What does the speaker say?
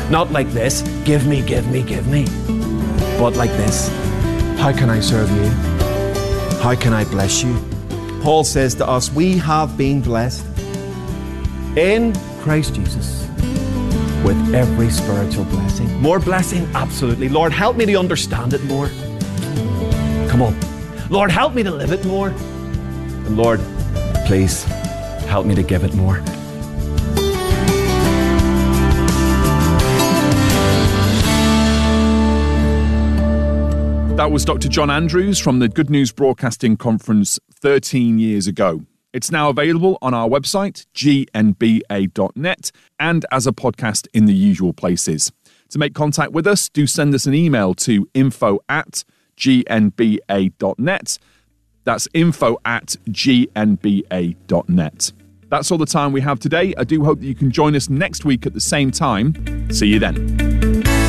Not like this, give me, give me, give me. But like this, how can I serve you? How can I bless you? Paul says to us, we have been blessed in Christ Jesus with every spiritual blessing. More blessing? Absolutely. Lord, help me to understand it more. Come on. Lord, help me to live it more. And Lord, please help me to give it more. That was Dr. John Andrews from the Good News Broadcasting Conference 13 years ago. It's now available on our website, gnba.net, and as a podcast in the usual places. To make contact with us, do send us an email to info@gnba.net. That's info@gnba.net. That's all the time we have today. I do hope that you can join us next week at the same time. See you then.